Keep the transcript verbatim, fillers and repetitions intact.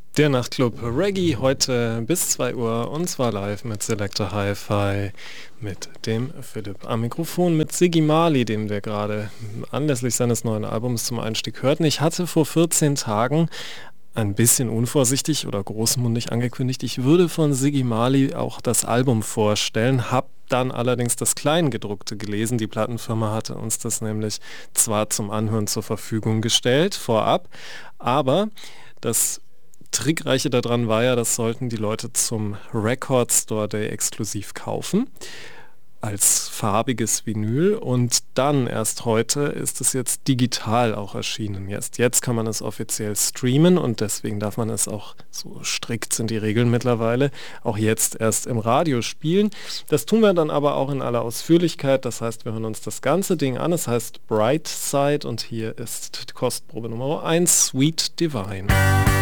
Der Nachtclub Reggae heute bis zwei Uhr und zwar live mit Selector Hi-Fi mit dem Philipp am Mikrofon mit Ziggy Marley, den wir gerade anlässlich seines neuen Albums zum Einstieg hörten. Ich hatte vor vierzehn Tagen ein bisschen unvorsichtig oder großmundig angekündigt, ich würde von Ziggy Marley auch das Album vorstellen, habe dann allerdings das Kleingedruckte gelesen. Die Plattenfirma hatte uns das nämlich zwar zum Anhören zur Verfügung gestellt, vorab, aber das Trickreiche daran war ja, das sollten die Leute zum Record Store Day exklusiv kaufen, als farbiges Vinyl und dann erst heute ist es jetzt digital auch erschienen. Jetzt, jetzt kann man es offiziell streamen und deswegen darf man es auch, so strikt sind die Regeln mittlerweile, auch jetzt erst im Radio spielen. Das tun wir dann aber auch in aller Ausführlichkeit, das heißt, wir hören uns das ganze Ding an, es heißt Bright Side und hier ist Kostprobe Nummer eins, Sweet Divine.